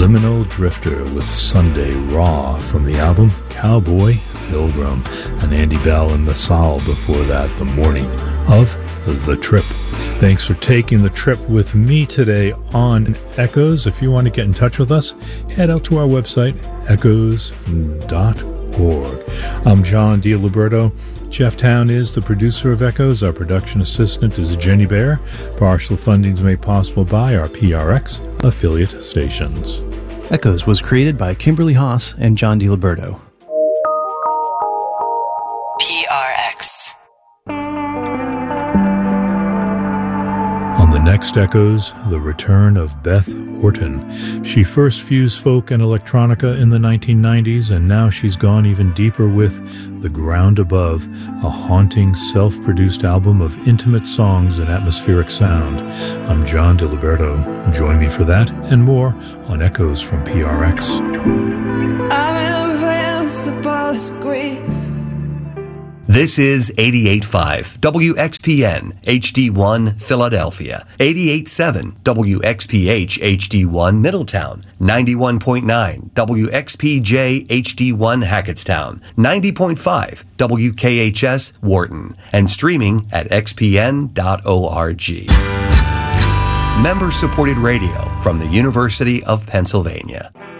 Liminal Drifter with Sunday Raw from the album Cowboy Pilgrim, and Andy Bell and Masal before that, The Morning of the Trip. Thanks for taking the trip with me today on Echoes. If you want to get in touch with us, head out to our website, echoes.org. I'm John DiLiberto. Jeff Town is the producer of Echoes. Our production assistant is Jenny Bear. Partial funding is made possible by our PRX affiliate stations. Echoes was created by Kimberly Haas and John DiLiberto. PRX. On the next Echoes, the return of Beth Orton. She first fused folk and electronica in the 1990s, and now she's gone even deeper with The Ground Above, a haunting, self-produced album of intimate songs and atmospheric sound. I'm John DiLiberto. Join me for that and more on Echoes from PRX. I'm invincible to grief. This is 88.5 WXPN HD1 Philadelphia, 88.7 WXPH HD1 Middletown, 91.9 WXPJ HD1 Hackettstown, 90.5 WKHS Wharton, and streaming at xpn.org. Member-supported radio from the University of Pennsylvania.